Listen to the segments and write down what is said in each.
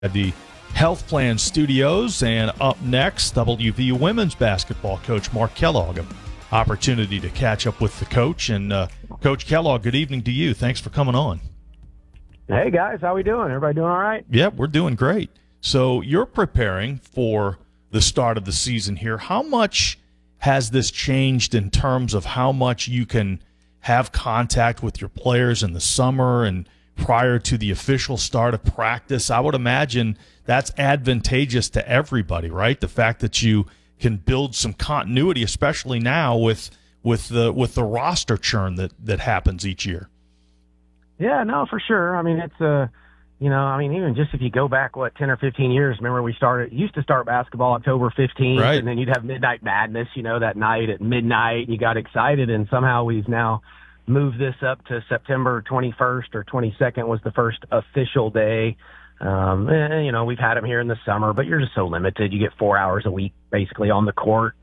At the Health Plan Studios, and up next, WVU women's basketball coach Mark Kellogg. An opportunity to catch up with the coach. And Coach Kellogg, good evening to you. Thanks for coming on. Hey, guys. How we doing? Everybody doing all right? Yep, we're doing great. So you're preparing for the start of the season here. How much has this changed in terms of how much you can have contact with your players in the summer and prior to the official start of practice? I would imagine that's advantageous to everybody, right? The fact that you can build some continuity, especially now with the roster churn that happens each year. Yeah, no, for sure. I mean, it's even just if you go back 10 or 15 years, remember we used to start basketball October 15th, right, and then you'd have Midnight Madness, that night at midnight, and you got excited, and somehow we've now moved this up to September 21st or 22nd was the first official day. We've had them here in the summer, but you're just so limited. You get 4 hours a week basically on the court,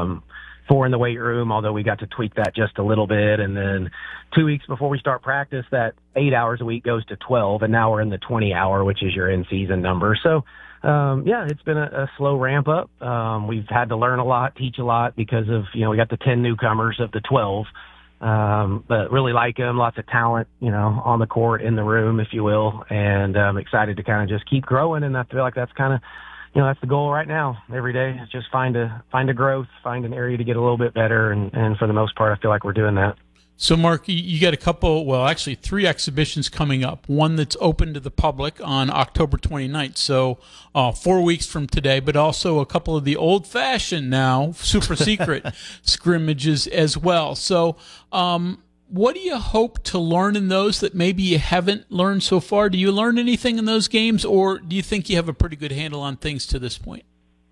4 in the weight room, although we got to tweak that just a little bit. And then 2 weeks before we start practice, that 8 hours a week goes to 12, and now we're in the 20-hour, which is your in-season number. So, it's been a slow ramp up. We've had to learn a lot, teach a lot because of, we got the 10 newcomers of the 12. But really like them, lots of talent, on the court, in the room, if you will, and I'm excited to kind of just keep growing, and I feel like that's kind of, that's the goal right now. Every day is just find a growth, find an area to get a little bit better, and for the most part, I feel like we're doing that. So, Mark, you got actually 3 exhibitions coming up. One that's open to the public on October 29th, so 4 weeks from today, but also a couple of the old-fashioned now, super secret scrimmages as well. So what do you hope to learn in those that maybe you haven't learned so far? Do you learn anything in those games, or do you think you have a pretty good handle on things to this point?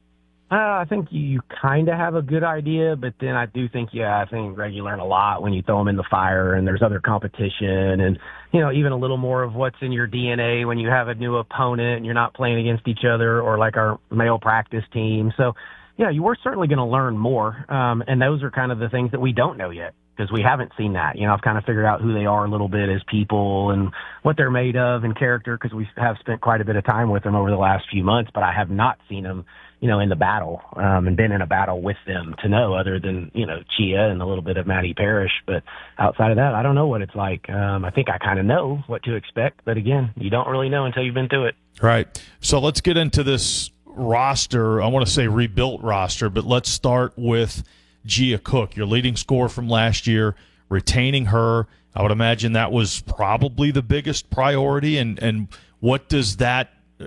I think you kind of have a good idea, but then I do think, Greg, you learn a lot when you throw them in the fire and there's other competition and, even a little more of what's in your DNA when you have a new opponent and you're not playing against each other or like our male practice team. So, you were certainly going to learn more. And those are kind of the things that we don't know yet because we haven't seen that. I've kind of figured out who they are a little bit as people and what they're made of and character because we have spent quite a bit of time with them over the last few months, but I have not seen them in the battle, and been in a battle with them to know other than, Chia and a little bit of Maddie Parrish. But outside of that, I don't know what it's like. I think I kind of know what to expect, but again, you don't really know until you've been through it. Right. So let's get into this roster. I want to say rebuilt roster, but let's start with Gia Cook, your leading scorer from last year, retaining her. I would imagine that was probably the biggest priority. And what does that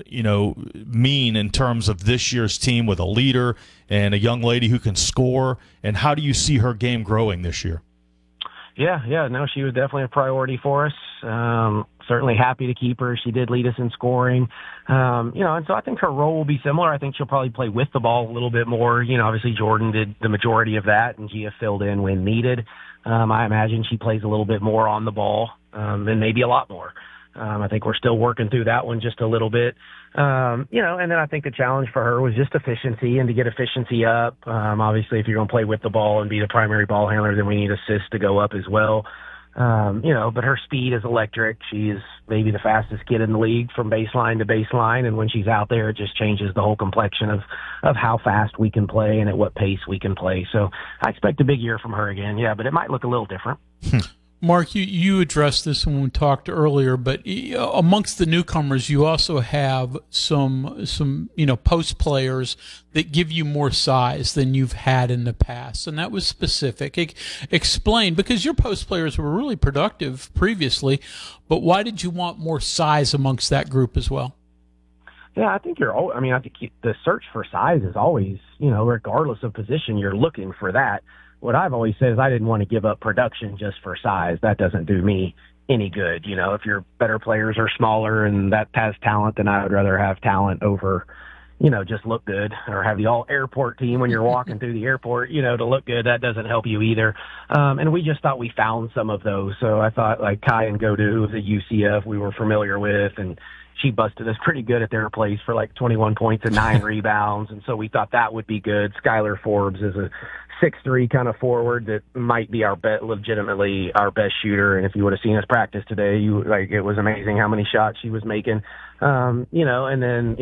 mean in terms of this year's team with a leader and a young lady who can score, and how do you see her game growing this year? Yeah, no, she was definitely a priority for us. Certainly happy to keep her. She did lead us in scoring. And so I think her role will be similar. I think she'll probably play with the ball a little bit more. Obviously Jordan did the majority of that and Gia filled in when needed. I imagine she plays a little bit more on the ball, and maybe a lot more. I think we're still working through that one just a little bit. And then I think the challenge for her was just efficiency and to get efficiency up. Obviously, if you're going to play with the ball and be the primary ball handler, then we need assists to go up as well. But her speed is electric. She is maybe the fastest kid in the league from baseline to baseline. And when she's out there, it just changes the whole complexion of how fast we can play and at what pace we can play. So I expect a big year from her again. Yeah, but it might look a little different. Mark, you addressed this when we talked earlier, but amongst the newcomers, you also have some post players that give you more size than you've had in the past, and that was specific. Explain, because your post players were really productive previously, but why did you want more size amongst that group as well? Yeah, I think the search for size is always, regardless of position, you're looking for that. What I've always said is I didn't want to give up production just for size. That doesn't do me any good. If your better players are smaller and that has talent, then I would rather have talent over, just look good, or have the all airport team when you're walking through the airport, to look good. That doesn't help you either. And we just thought we found some of those. So I thought like Kai and Godu, who was at UCF, we were familiar with, and she busted us pretty good at their place for like 21 points and 9 rebounds. And so we thought that would be good. Skylar Forbes is a 6'3" kind of forward that might be legitimately our best shooter. And if you would have seen us practice today, it was amazing how many shots she was making. and then